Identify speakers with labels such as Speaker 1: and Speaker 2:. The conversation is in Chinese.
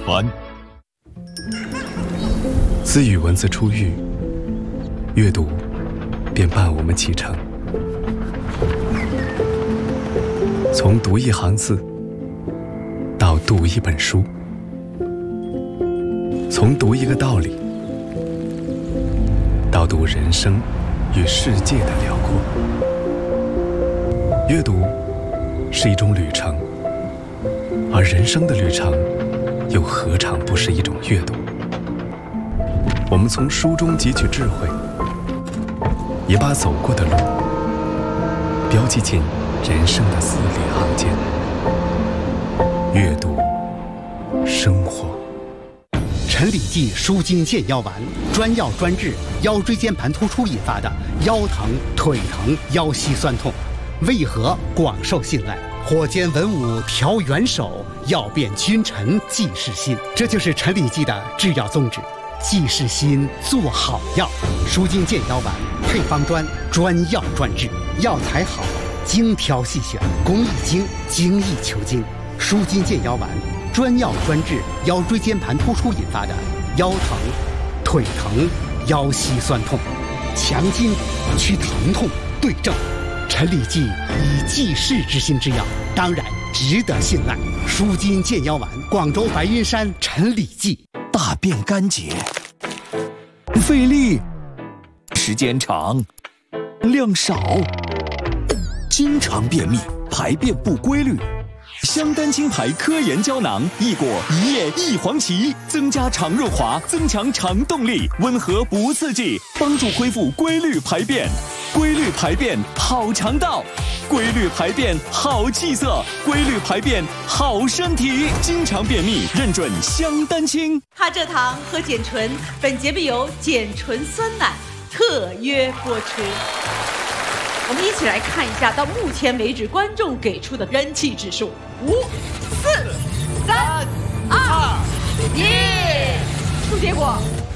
Speaker 1: 团。
Speaker 2: 自与文字初遇，阅读便伴我们启程。从读一行字到读一本书，从读一个道理到读人生与世界的辽阔。阅读是一种旅程，而人生的旅程又何尝不是一种阅读？我们从书中汲取智慧，也把走过的路标记进人生的字里行间。阅读生活。
Speaker 3: 陈李济舒筋健腰丸，专药专治腰椎间盘突出引发的腰疼、腿疼、腰膝酸痛，为何广受信赖？火尖文武调元首，药变君臣济世心。这就是陈李济的制药宗旨，济世心，做好药。舒筋健腰丸配方专，专药专治，药材好，精挑细选，工艺精，精益求精。舒筋健腰丸专药专治腰椎间盘突出引发的腰疼、腿疼、腰膝酸痛，强筋骨，去疼痛，对症。陈李济以济世之心之药，当然值得信赖。舒筋健腰丸，广州白云山陈李济。
Speaker 1: 大便干结，费力，时间长，量少，经常便秘，排便不规律。香丹青牌科研胶囊，益果、一叶、一黄芪，增加肠润滑，增强肠动力，温和不刺激，帮助恢复规律排便。规律排便好肠道，规律排便好气色，规律排便好身体。经常便秘认准香丹青。
Speaker 4: 哈蔗糖和碱醇，本节目由碱醇酸奶特约播出。我们一起来看一下到目前为止观众给出的人气指数：5、4、3、2、1。出结果。